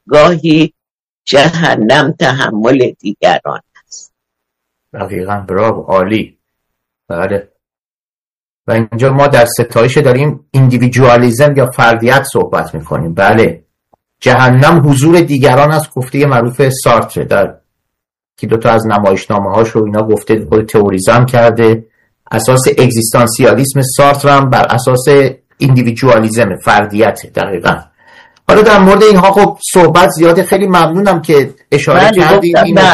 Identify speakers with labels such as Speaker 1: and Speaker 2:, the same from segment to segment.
Speaker 1: گاهی جهنم تحمل دیگران است.
Speaker 2: دقیقاً، براو، عالی. بله. و اینجا ما در ستایش داریم ایندیویدوالیسم یا فردیت صحبت میکنیم. بله، جهنم حضور دیگران است، گفته معروف سارتر در که دوتا از نمایشنامه هاش رو اینا گفته، خود تئوریزم کرده. اساس اگزیستانسیالیسم سارتر هم بر اساس ایندیویدوالیسم، فردیت. دقیقاً. حالا در مورد اینها خب صحبت زیاده. خیلی ممنونم که اشاره کردید.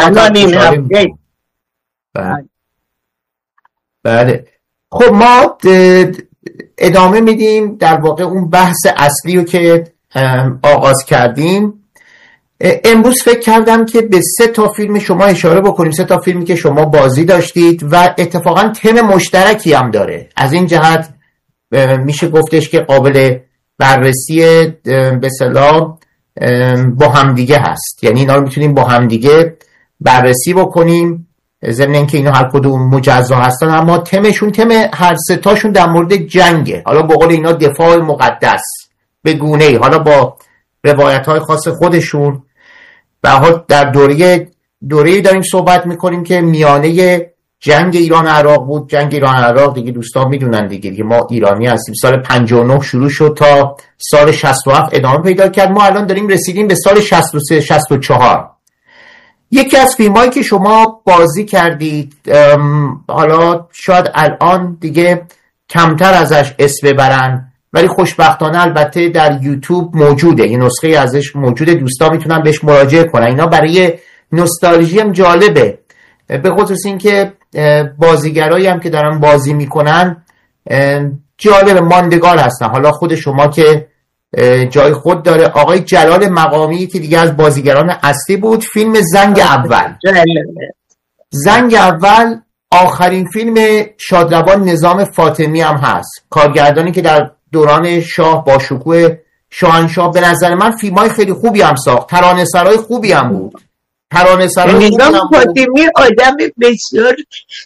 Speaker 2: بله. خب ما ادامه میدیم در واقع اون بحث اصلی رو که آغاز کردیم. امروز فکر کردم که به 3 تا فیلم شما اشاره بکنیم، 3 تا فیلمی که شما بازی داشتید و اتفاقا تم مشترکی هم داره. از این جهت میشه گفتش که قابل بررسی به اصطلاح با همدیگه هست، یعنی اینا رو میتونیم با همدیگه بررسی بکنیم، ضمن اینکه اینا هر کدوم مجزا هستن اما تمشون، تم هر 3 تاشون در مورد جنگه. حالا به قول اینا دفاع مقدس به گونه‌ای، حالا با روایت‌های خاص خودشون. به هر حال در دوره‌ای داریم صحبت میکنیم که میانه جنگ ایران عراق بود. جنگ ایران عراق دیگه دوستان میدونن دیگه ما ایرانی هستیم، سال 59 شروع شد تا سال 67 ادامه پیدا کرد. ما الان داریم رسیدیم به سال 63 64. یکی از فیلمایی که شما بازی کردید، حالا شاید الان دیگه کمتر ازش اسم ببرن ولی خوشبختانه البته در یوتیوب موجوده، یه نسخه ازش موجوده، دوستان میتونن بهش مراجعه کنن. اینا برای نوستالژی هم جالبه، به خصوص این که بازیگرایی هم که دارن بازی میکنن جالب، ماندگار هستن. حالا خود شما که جای خود داره، آقای جلال مقامی که دیگه از بازیگران اصلی بود. فیلم زنگ اول، زنگ اول آخرین فیلم شادروان نظام فاطمی هم هست، کارگردانی که در دوران شاه با شکوه شاهنشاه به نظر من فیلمای خیلی خوبی هم ساخت، ترانه‌سرای خوبی هم بود. ترانه‌سرای
Speaker 1: نظام فاطمی آدم بسیار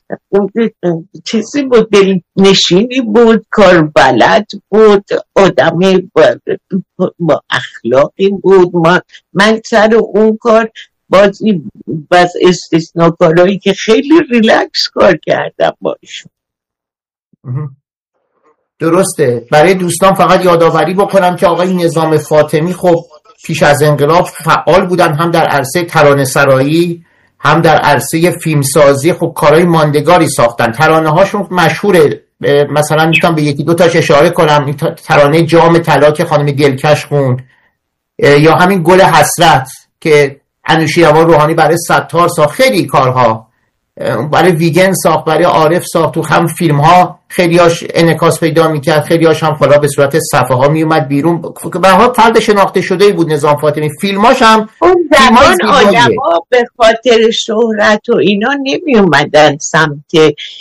Speaker 1: چیزی بود، دلنشینی بود، کار بلد بود، آدم با اخلاقی بود. من سر اون کار بازی بس استثناء کارهایی که خیلی ریلکس کار کردم باشون.
Speaker 2: درسته. برای دوستان فقط یادآوری بکنم که آقای نظام فاطمی خب پیش از انقلاب فعال بودن، هم در عرصه ترانه‌سرایی هم در عرصه فیلمسازی. خب کارهای ماندگاری ساختن، ترانه هاشون مشهوره. مثلا میتونم به یکی دو تاش اشاره کنم، ترانه جام طلا که خانم دلکش خوند، یا همین گل حسرت که انوشیروان روحانی برای ستار ساخت. خیلی کارها برای ویگن ساخت، برای عارف ساخت. تو هم فیلم ها خیلیاش انعکاس پیدا میکرد، خیلیاش هم خلا به صورت صفحه ها میومد بیرون. به هر حال فرد شناخته شده بود نظام فاطمی. فیلماش هم
Speaker 1: اون زمان آدم‌ها به خاطر شهرت و اینا نمی اومدن سمت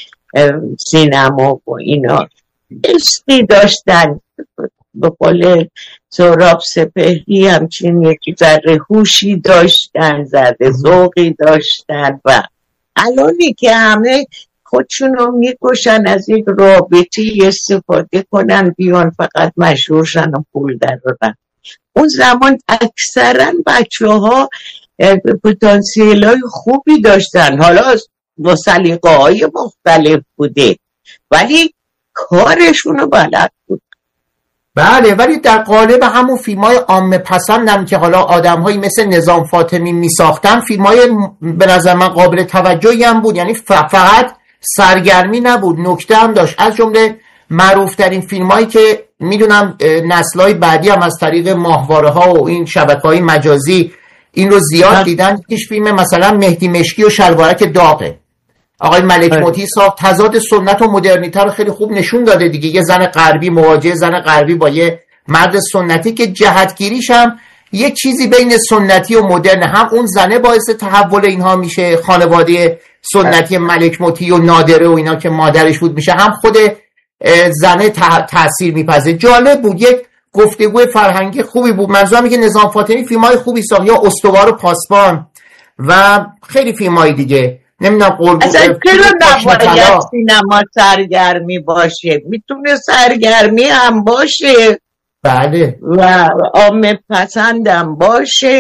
Speaker 1: سینما و اینا، عشقی داشتن. به قول سهراب سپهری همچین یکی ذره هوشی داشتن، ذره ذوقی داشتن. و الانی که همه خودشون رو میکشن از یک رابطی استفاده کنن بیان فقط مشهورشن و پول درارن. اون زمان اکثرا بچه ها پتانسیل های خوبی داشتن، حالا با سلیقه های مختلف بوده ولی کارشون رو بلد بود.
Speaker 2: بله، ولی در قالب همون فیلم‌های عامه پسندم که حالا آدم‌هایی مثل نظام فاطمی می‌ساختن، فیلم‌های به نظر من قابل توجهی هم بود. یعنی فقط سرگرمی نبود، نکته هم داشت. از جمله معروف‌ترین فیلم‌هایی که میدونم نسل‌های بعدی هم از طریق ماهواره‌ها و این شبکه‌های مجازی این رو زیاد دیدن. یکیش فیلم مثلا مهدی مشکی و شلوارک داغه، آقای ملک موتی ساخت. تضاد سنت و مدرنیته رو خیلی خوب نشون داده دیگه. یه زن غربی مواجه زن غربی با یه مرد سنتی که جهتگیریش هم یه چیزی بین سنتی و مدرن، هم اون زنه باعث تحول اینها میشه، خانواده سنتی ملک موتی و نادره و اینا که مادرش بود میشه، هم خود زنه تأثیر میپذه. جالب بود، یک گفتگو فرهنگی خوبی بود. منظورم اینه که نظام فاطمی فیلمای خوبی ساخت، یا استوار و پاسبان و خیلی فیلمای دیگه. نمیدونم
Speaker 1: اصلا چرا نباید سینما سرگرمی باشه؟ میتونه سرگرمی هم باشه،
Speaker 2: بله،
Speaker 1: و عامه پسند هم باشه.